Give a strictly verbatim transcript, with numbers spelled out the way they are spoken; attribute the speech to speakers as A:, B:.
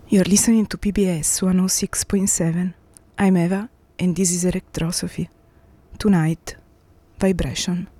A: You're listening to P B S one oh six point seven. I'm Eva, and this is Electrosophy. Tonight, Vibration.